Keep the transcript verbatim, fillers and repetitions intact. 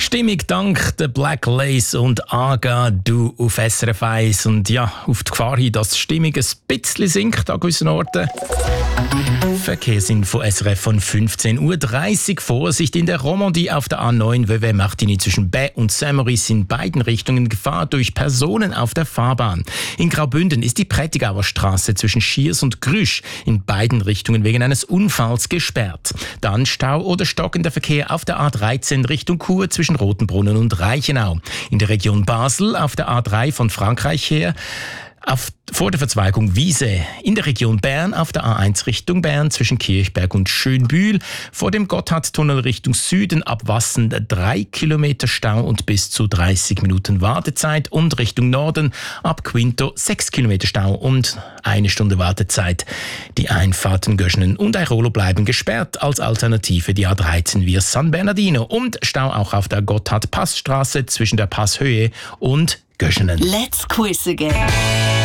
Stimmung dank der Black Lace und Aga, du auf S R F eins. Und ja, auf die Gefahr hin, dass die Stimmung ein bisschen sinkt an gewissen Orten. Verkehrsinfo S R F von fünfzehn Uhr dreißig. Vorsicht in der Romandie auf der A neun Vevey Martigny zwischen Baie und Saint-Maurice in beiden Richtungen Gefahr durch Personen auf der Fahrbahn. In Graubünden ist die Prättigauer Straße zwischen Schiers und Grüsch in beiden Richtungen wegen eines Unfalls gesperrt. Dann Stau oder stockender Verkehr auf der A dreizehn Richtung Chur zwischen Rotenbrunnen und Reichenau. In der Region Basel auf der A drei von Frankreich her Auf, vor der Verzweigung Wiese. In der Region Bern auf der A eins Richtung Bern zwischen Kirchberg und Schönbühl. Vor dem Gotthardtunnel Richtung Süden ab Wassen drei Kilometer Stau und bis zu dreißig Minuten Wartezeit. Und Richtung Norden ab Quinto sechs Kilometer Stau und eine Stunde Wartezeit. Die Einfahrten Göschenen und Airolo bleiben gesperrt. Als Alternative die A dreizehn via San Bernardino. Und Stau auch auf der Gotthard-Passstraße zwischen der Passhöhe und Göschenen. Let's quiz again.